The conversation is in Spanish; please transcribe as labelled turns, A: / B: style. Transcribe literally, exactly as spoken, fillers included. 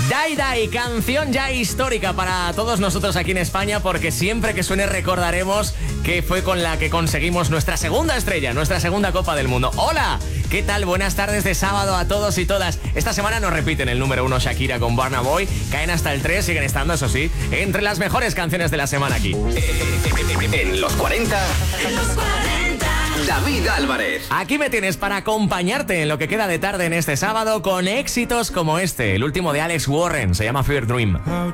A: Dai Dai, canción ya histórica para todos nosotros aquí en España, porque siempre que suene recordaremos que fue con la que conseguimos nuestra segunda estrella, nuestra segunda Copa del Mundo. ¡Hola! ¿Qué tal? Buenas tardes de sábado a todos y todas. Esta semana nos repiten el número uno Shakira con Burna Boy, caen hasta el tres, siguen estando, eso sí, entre las mejores canciones de la semana aquí.
B: En los cuarenta,
C: En los cuarenta.
B: David Álvarez.
A: Aquí me tienes para acompañarte en lo que queda de tarde en este sábado con éxitos como este, el último de Alex Warren, se llama Fear Dream.